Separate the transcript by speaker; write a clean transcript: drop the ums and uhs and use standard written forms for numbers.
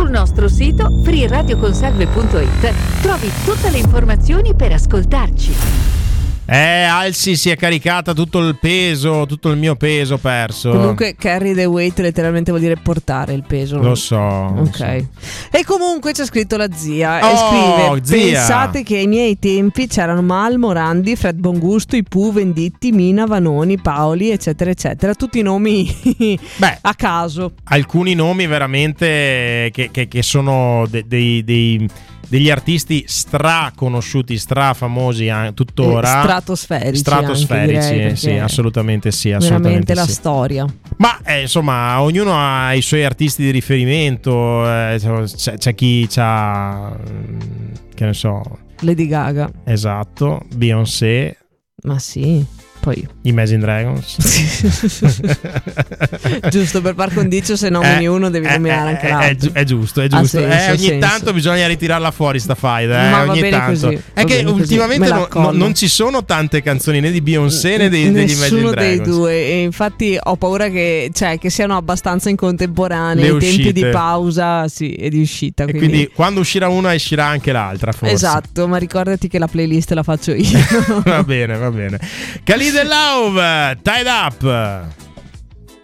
Speaker 1: Sul nostro sito freeradioconsalve.it trovi tutte le informazioni per ascoltarci.
Speaker 2: Alci si è caricata tutto il mio peso perso.
Speaker 3: Comunque carry the weight letteralmente vuol dire portare il peso.
Speaker 2: Lo so.
Speaker 3: Ok. E comunque c'è scritto la zia e
Speaker 2: Oh,
Speaker 3: scrive:
Speaker 2: zia.
Speaker 3: pensate che ai miei tempi c'erano Mal, Morandi, Fred Bongusto, Ipu, Venditti, Mina, Vanoni, Paoli, eccetera eccetera. Tutti i nomi a caso.
Speaker 2: Alcuni nomi veramente che sono degli artisti straconosciuti, strafamosi tuttora.
Speaker 3: Stratosferici,
Speaker 2: sì, assolutamente sì.
Speaker 3: Veramente la
Speaker 2: sì.
Speaker 3: storia.
Speaker 2: Ma insomma, ognuno ha i suoi artisti di riferimento. C'è chi c'ha, che ne so,
Speaker 3: Lady Gaga.
Speaker 2: Esatto, Beyoncé.
Speaker 3: Ma sì. Poi
Speaker 2: Imagine Dragons.
Speaker 3: Giusto per par condicio, se nomini uno devi nominare anche l'altro.
Speaker 2: È giusto. Ogni tanto bisogna ritirarla fuori sta faida.
Speaker 3: Ma va
Speaker 2: ogni
Speaker 3: bene
Speaker 2: tanto.
Speaker 3: così.
Speaker 2: È che ultimamente non ci sono tante canzoni né di Beyoncé né degli Imagine Dragons.
Speaker 3: Nessuno dei due. E infatti ho paura che siano abbastanza in contemporanea i tempi di pausa e di uscita.
Speaker 2: E quindi quando uscirà una uscirà anche l'altra, forse.
Speaker 3: Esatto, ma ricordati che la playlist la faccio io.
Speaker 2: Va bene. Khalid and Love, Tied Up.